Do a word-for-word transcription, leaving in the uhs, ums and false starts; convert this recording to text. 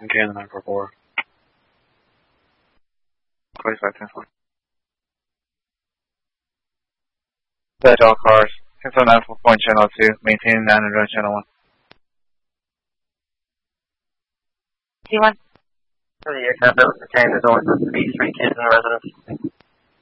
Okay, and the nine four four. twenty-five ten four. That's all cars. Cancel nine four point channel two. Maintain nine and run channel one. T one. For the aircraft that was detained, there's only supposed to be three kids in the residence.